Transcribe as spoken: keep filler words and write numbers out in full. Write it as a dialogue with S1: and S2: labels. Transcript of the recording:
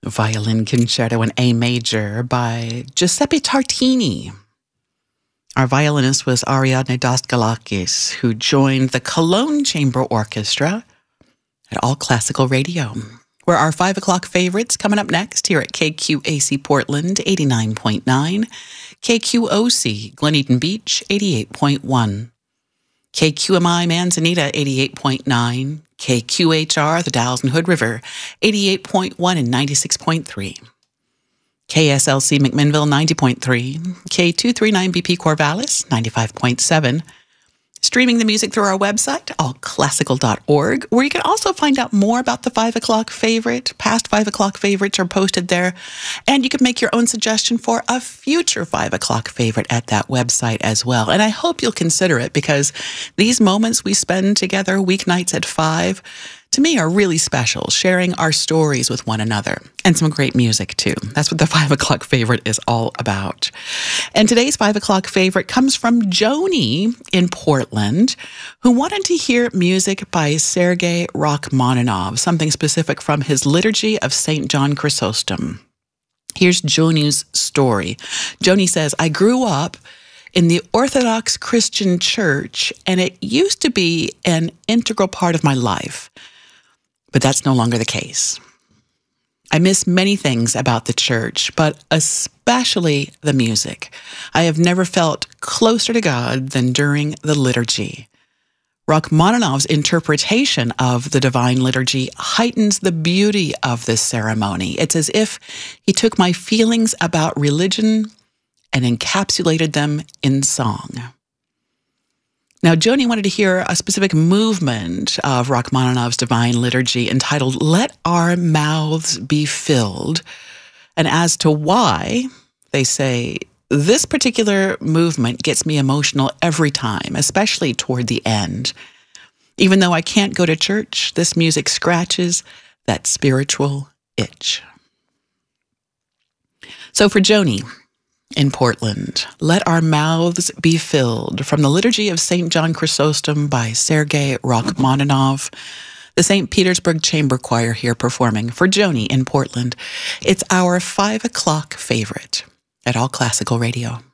S1: Violin Concerto in A Major by Giuseppe Tartini. Our violinist was Ariadne Daskalakis, who joined the Cologne Chamber Orchestra at All Classical Radio. Where our five o'clock favorites coming up next here at K Q A C Portland, eighty-nine point nine, K Q O C Glen Eden Beach, eighty-eight point one, K Q M I Manzanita, eighty-eight point nine, K Q H R, the Dalles and Hood River, eighty-eight point one and ninety-six point three. K S L C McMinnville, ninety point three. K two thirty-nine B P Corvallis, ninety-five point seven. Streaming the music through our website, all classical dot org, where you can also find out more about the five o'clock favorite. Past five o'clock favorites are posted there. And you can make your own suggestion for a future five o'clock favorite at that website as well. And I hope you'll consider it, because these moments we spend together weeknights at five, to me, are really special, sharing our stories with one another. And some great music, too. That's what the five o'clock favorite is all about. And today's five o'clock favorite comes from Joni in Portland, who wanted to hear music by Sergei Rachmaninoff, something specific from his Liturgy of Saint John Chrysostom. Here's Joni's story. Joni says, I grew up in the Orthodox Christian Church, and it used to be an integral part of my life. But that's no longer the case. I miss many things about the church, but especially the music. I have never felt closer to God than during the liturgy. Rachmaninoff's interpretation of the Divine Liturgy heightens the beauty of this ceremony. It's as if he took my feelings about religion and encapsulated them in song. Now, Joni wanted to hear a specific movement of Rachmaninoff's Divine Liturgy entitled Let Our Mouths Be Filled. And as to why, they say, this particular movement gets me emotional every time, especially toward the end. Even though I can't go to church, this music scratches that spiritual itch. So for Joni in Portland, Let Our Mouths Be Filled, from the Liturgy of Saint John Chrysostom by Sergei Rachmaninoff, the Saint Petersburg Chamber Choir here performing for Joni in Portland. It's our five o'clock favorite at All Classical Radio.